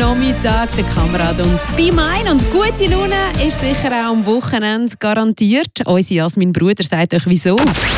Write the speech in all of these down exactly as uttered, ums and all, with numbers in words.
Nachmittag, der Kamerad und bei mein und gute Laune ist sicher auch am Wochenende garantiert. Unser Jasmin Bruder sagt euch wieso.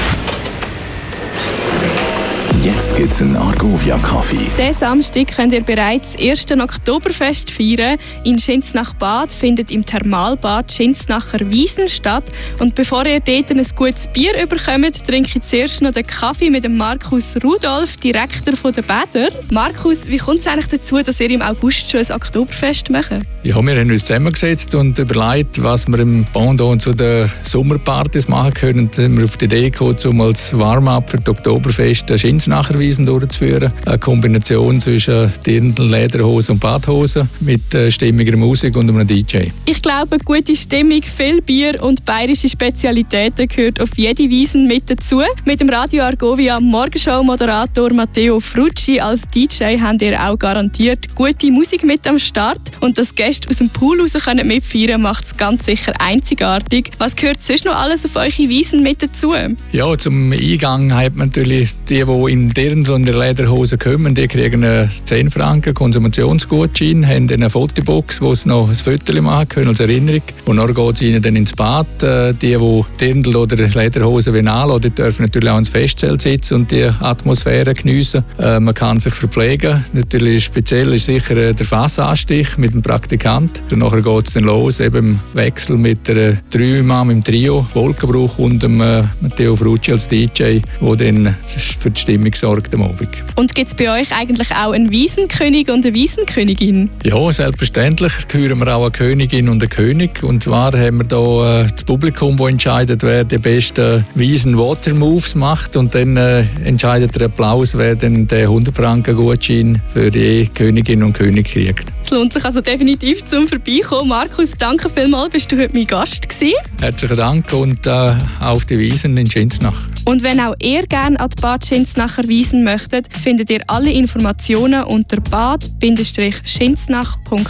Jetzt gibt's einen Argovia-Kaffee. Diesen Samstag könnt ihr bereits das erste Oktoberfest feiern. In Schinznach-Bad findet im Thermalbad Schinznacher Wiesen statt. Und bevor ihr dort ein gutes Bier bekommt, trinkt ihr zuerst noch den Kaffee mit dem Markus Rudolf, Direktor der Bäder. Markus, wie kommt es eigentlich dazu, dass ihr im August schon ein Oktoberfest macht? Ja, wir haben uns zusammengesetzt und überlegt, was wir im Pendant zu den Sommerpartys machen können. Und sind wir auf die Idee gekommen, um als Warm-up für das Oktoberfest eine Schinznacher Wiesen durchzuführen. Eine Kombination zwischen Dirndl, Lederhose und Badhose mit äh, stimmiger Musik und einem D J. Ich glaube, gute Stimmung, viel Bier und bayerische Spezialitäten gehört auf jede Wiesen mit dazu. Mit dem Radio Argovia Morgenshow-Moderator Matteo Frucci als D J habt ihr auch garantiert gute Musik mit am Start. Und dass Gäste aus dem Pool raus können mitfeiern, macht es ganz sicher einzigartig. Was gehört sonst noch alles auf eure Wiesen mit dazu? Ja, zum Eingang hat man natürlich die, die in Dirndl und in der Lederhose kommen, die kriegen einen zehn Franken Konsummationsgutschein, haben eine Fotobox, wo sie noch ein Foto machen können als Erinnerung. Und dann geht es ihnen dann ins Bad. Die, die Dirndl oder Lederhose anlassen, die dürfen natürlich auch ins Festzelt sitzen und die Atmosphäre geniessen. Äh, man kann sich verpflegen. Natürlich speziell ist sicher der Fassanstich mit dem Praktikanten. Und nachher geht es dann los, eben im Wechsel mit der drei Mann im Trio, Wolkenbruch und dem äh, Matteo Frucci als D J, der dann für die Stimmung sorgt am Abend. Und gibt es bei euch eigentlich auch einen Wiesenkönig und eine Wiesenkönigin? Ja, selbstverständlich gehören wir auch eine Königin und einen König. Und zwar haben wir hier äh, das Publikum, das entscheidet, wer die besten Wiesen-Water-Moves macht. Und dann äh, entscheidet der Applaus, wer dann den hundert Franken Gutschein für die Königin und König kriegt. Es lohnt sich also definitiv zum Vorbeikommen. Markus, danke vielmals, bist du heute mein Gast gewesen. Herzlichen Dank und äh, auf die Wiesen in Schinznach. Und wenn auch ihr gerne an die Bad Schinznacher Wiesen möchtet, findet ihr alle Informationen unter bad Bindestrich schinznach punkt